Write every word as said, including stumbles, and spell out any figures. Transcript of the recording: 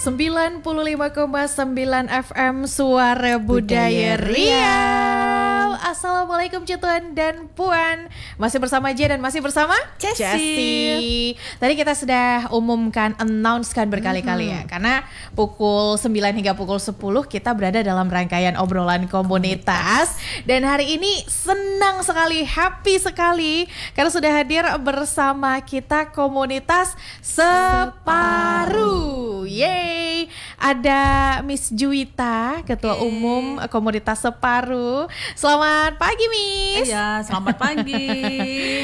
sembilan puluh lima koma sembilan F M Suara Budaya, Budaya Riau. Assalamualaikum Cituan dan Puan. Masih bersama J dan masih bersama Jessie. Tadi kita sudah umumkan, announce-kan berkali-kali mm-hmm. ya. Karena pukul sembilan hingga pukul sepuluh kita berada dalam rangkaian obrolan komunitas. Dan hari ini senang sekali, happy sekali karena sudah hadir bersama kita komunitas Separu. Yeay, ada Miss Juwita, Ketua okay. Umum Komunitas Separu. Selamat pagi, Miss. Iya, selamat pagi.